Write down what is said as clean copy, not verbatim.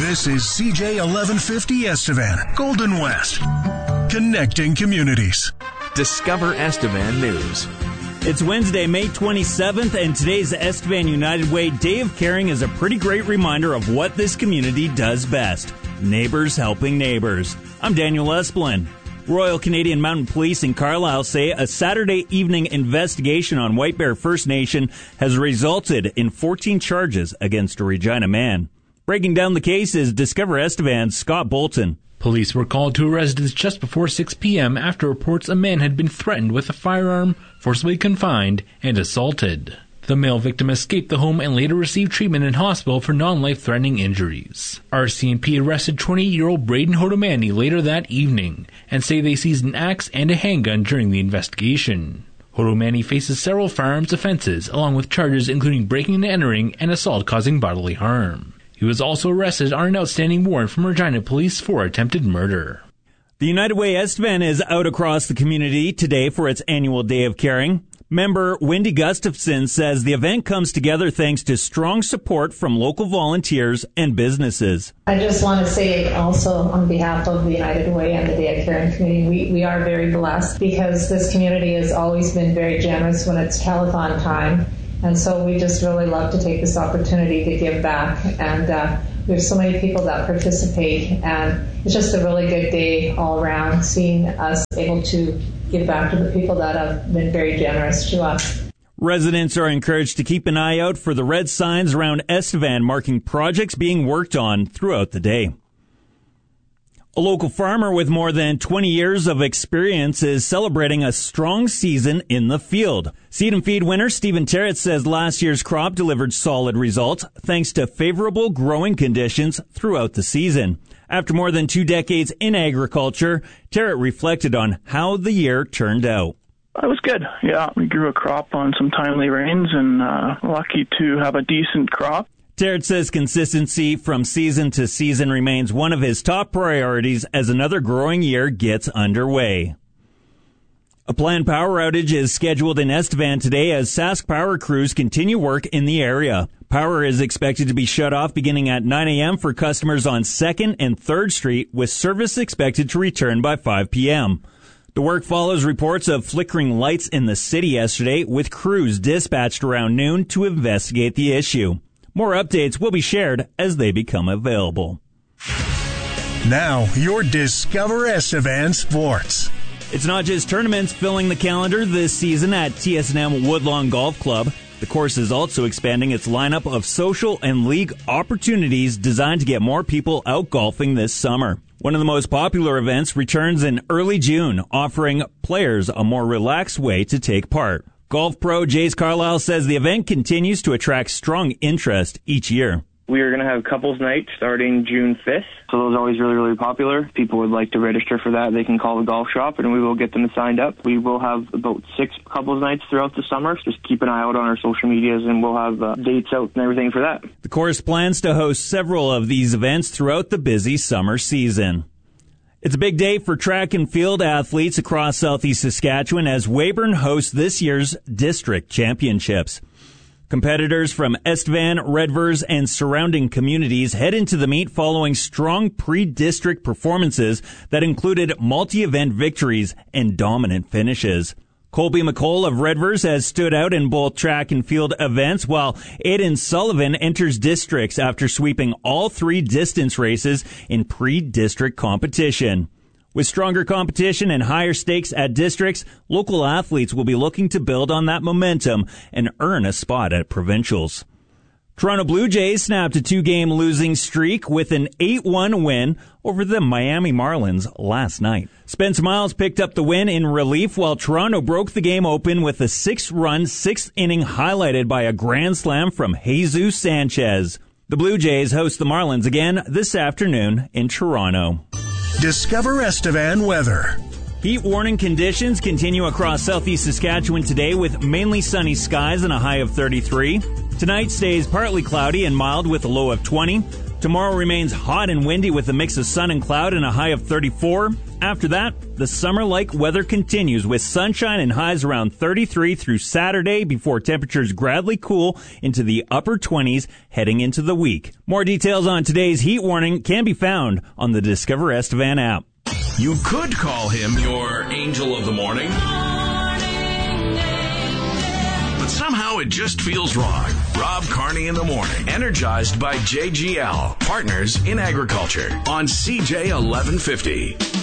This is CJ 1150 Estevan, Golden West. Connecting communities. Discover Estevan News. It's Wednesday, May 27th, and today's Estevan United Way Day of Caring is a pretty great reminder of what this community does best. Neighbors helping neighbors. I'm Daniel Esplin. Royal Canadian Mounted Police in Carlisle say a Saturday evening investigation on White Bear First Nation has resulted in 14 charges against a Regina man. Breaking down the case is Discover Estevan's Scott Bolton. Police were called to a residence just before 6 p.m. after reports a man had been threatened with a firearm, forcibly confined, and assaulted. The male victim escaped the home and later received treatment in hospital for non-life-threatening injuries. RCMP arrested 28-year-old Braden Hodomani later that evening and say they seized an axe and a handgun during the investigation. Hodomani faces several firearms offenses, along with charges including breaking and entering and assault causing bodily harm. He was also arrested on an outstanding warrant from Regina Police for attempted murder. The United Way Estevan is out across the community today for its annual Day of Caring. Member Wendy Gustafson says the event comes together thanks to strong support from local volunteers and businesses. I just want to say also on behalf of the United Way and the Day of Caring community, we are very blessed because this community has always been very generous when it's telethon time. And so we just really love to take this opportunity to give back. And we have so many people that participate. And it's just a really good day all around, seeing us able to give back to the people that have been very generous to us. Residents are encouraged to keep an eye out for the red signs around Estevan marking projects being worked on throughout the day. A local farmer with more than 20 years of experience is celebrating a strong season in the field. Seed and Feed winner Stephen Terrett says last year's crop delivered solid results thanks to favorable growing conditions throughout the season. After more than 2 decades in agriculture, Terrett reflected on how the year turned out. It was good. Yeah, we grew a crop on some timely rains and lucky to have a decent crop. Terrett says consistency from season to season remains one of his top priorities as another growing year gets underway. A planned power outage is scheduled in Estevan today as Sask Power crews continue work in the area. Power is expected to be shut off beginning at 9 a.m. for customers on 2nd and 3rd Street, with service expected to return by 5 p.m. The work follows reports of flickering lights in the city yesterday, with crews dispatched around noon to investigate the issue. More updates will be shared as they become available. Now, your Discover Estevan Sports. It's not just tournaments filling the calendar this season at TSNM Woodlawn Golf Club. The course is also expanding its lineup of social and league opportunities designed to get more people out golfing this summer. One of the most popular events returns in early June, offering players a more relaxed way to take part. Golf pro Jace Carlisle says the event continues to attract strong interest each year. We are going to have couples night starting June 5th. So those are always really, really popular. If people would like to register for that, they can call the golf shop and we will get them signed up. We will have about 6 couples nights throughout the summer. Just keep an eye out on our social medias and we'll have dates out and everything for that. The course plans to host several of these events throughout the busy summer season. It's a big day for track and field athletes across southeast Saskatchewan as Weyburn hosts this year's district championships. Competitors from Estevan, Redvers, and surrounding communities head into the meet following strong pre-district performances that included multi-event victories and dominant finishes. Colby McCall of Redvers has stood out in both track and field events, while Aidan Sullivan enters districts after sweeping all 3 distance races in pre-district competition. With stronger competition and higher stakes at districts, local athletes will be looking to build on that momentum and earn a spot at provincials. Toronto Blue Jays snapped a 2-game losing streak with an 8-1 win over the Miami Marlins last night. Spence Miles picked up the win in relief while Toronto broke the game open with a 6-run 6th inning highlighted by a grand slam from Jesus Sanchez. The Blue Jays host the Marlins again this afternoon in Toronto. Discover Estevan weather. Heat warning conditions continue across southeast Saskatchewan today with mainly sunny skies and a high of 33. Tonight stays partly cloudy and mild with a low of 20. Tomorrow remains hot and windy with a mix of sun and cloud and a high of 34. After that, the summer-like weather continues with sunshine and highs around 33 through Saturday before temperatures gradually cool into the upper 20s heading into the week. More details on today's heat warning can be found on the Discover Estevan app. You could call him your angel of the morning, but somehow it just feels wrong. Rob Carney in the morning, energized by JGL, partners in agriculture, on CJ 1150.